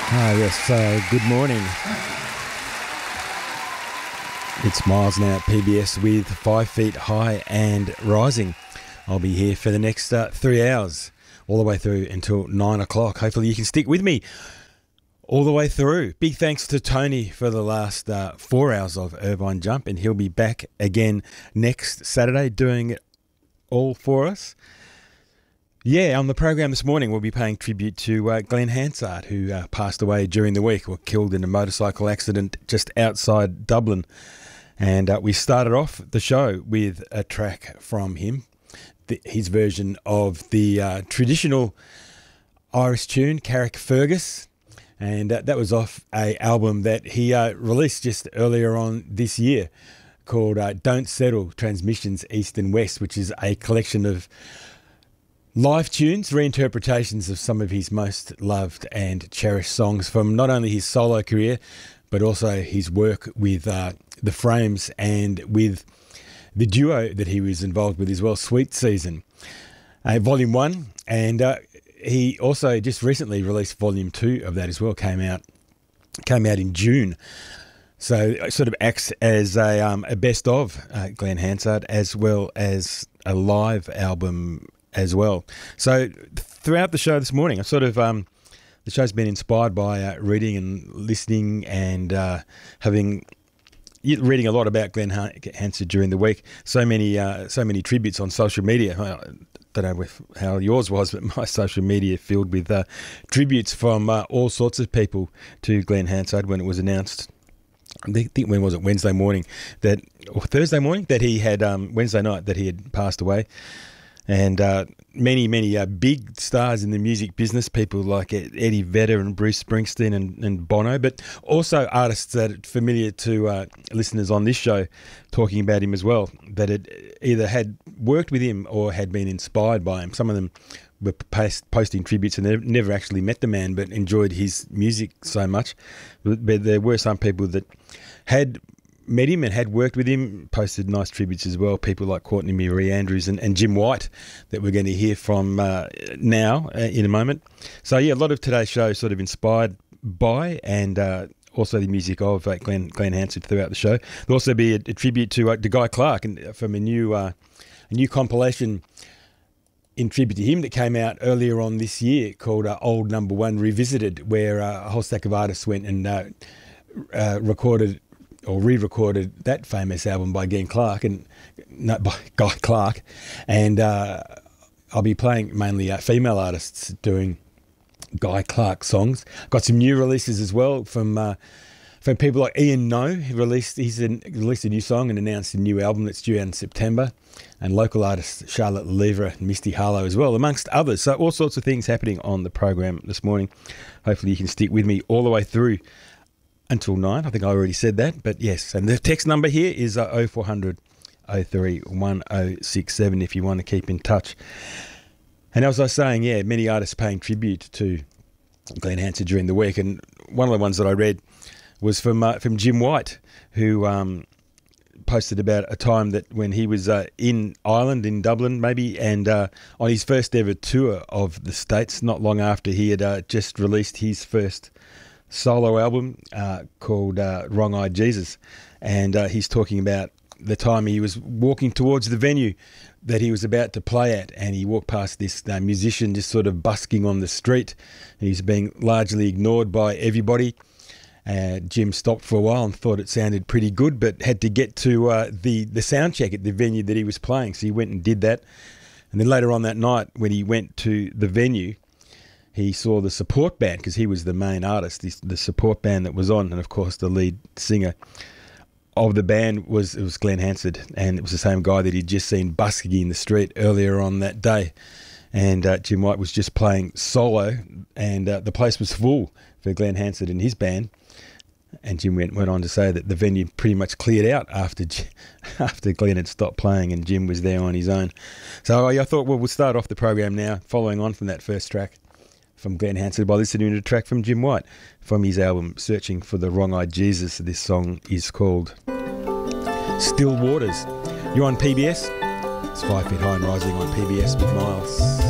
Good morning. It's Miles now at PBS with 5 Feet High and Rising. I'll be here for the next 3 hours, all the way through until 9 o'clock. Hopefully you can stick with me all the way through. Big thanks to Tony for the last 4 hours of Irvine Jump, and he'll be back again next Saturday doing it all for us. Yeah, on the program this morning, we'll be paying tribute to Glenn Hansard, who passed away during the week, or killed in a motorcycle accident just outside Dublin. And we started off the show with a track from him, his version of the traditional Irish tune, Carrickfergus. And that was off an album that he released just earlier on this year called Don't Settle, Transmissions East and West, which is a collection of live tunes, reinterpretations of some of his most loved and cherished songs from not only his solo career, but also his work with The Frames and with the duo that he was involved with as well, Sweet Season, Volume 1. And he also just recently released Volume 2 of that as well, came out in June. So it sort of acts as a best of Glenn Hansard, as well as a live album as well. So throughout the show this morning, the show's been inspired by reading and listening and reading a lot about Glenn Hansard during the week. So many tributes on social media. I don't know how yours was, but my social media filled with tributes from all sorts of people to Glenn Hansard when it was announced. I think when was it? Thursday morning that he had Wednesday night that he had passed away. And many big stars in the music business, people like Eddie Vedder and Bruce Springsteen and Bono, but also artists that are familiar to listeners on this show, talking about him as well, that had either had worked with him or had been inspired by him. Some of them were posting tributes and they never actually met the man, but enjoyed his music so much. But there were some people that had met him and had worked with him, posted nice tributes as well. People like Courtney Marie Andrews and Jim White that we're going to hear from now in a moment. So yeah, a lot of today's show sort of inspired by and also the music of Glenn Hansard throughout the show. There'll also be a tribute to Guy Clark and from a new compilation in tribute to him that came out earlier on this year called Old Number One Revisited, where a whole stack of artists went and recorded or re-recorded that famous album by Guy Clark, and I'll be playing mainly female artists doing Guy Clark songs. Got some new releases as well from people like Ian No. Released a new song and announced a new album that's due out in September, and local artists Charlotte Levera and Misty Harlow as well, amongst others. So all sorts of things happening on the program this morning. Hopefully you can stick with me all the way through until 9. I think I already said that, but yes. And the text number here is 0400 03 1067 if you want to keep in touch. And as I was saying, yeah, many artists paying tribute to Glenn Hansard during the week. And one of the ones that I read was from Jim White, who posted about a time that when he was in Ireland, in Dublin maybe, and on his first ever tour of the States, not long after he had just released his first solo album called Wrong Eyed Jesus, and he's talking about the time he was walking towards the venue that he was about to play at, and he walked past this musician just sort of busking on the street, and he's being largely ignored by everybody. Jim stopped for a while and thought it sounded pretty good, but had to get to the sound check at the venue that he was playing, so he went and did that. And then later on that night, when he went to the venue, he saw the support band, because he was the main artist, the support band that was on, and of course the lead singer of the band was Glenn Hansard, and it was the same guy that he'd just seen busking in the street earlier on that day. And Jim White was just playing solo, and the place was full for Glenn Hansard and his band. And Jim went on to say that the venue pretty much cleared out after Glenn had stopped playing and Jim was there on his own. So I thought, well, we'll start off the program now, following on from that first track from Glenn Hansard by listening to a track from Jim White from his album Searching for the Wrong Eyed Jesus. This song is called Still Waters. You're on PBS. It's 5 Feet High and Rising on PBS with Miles.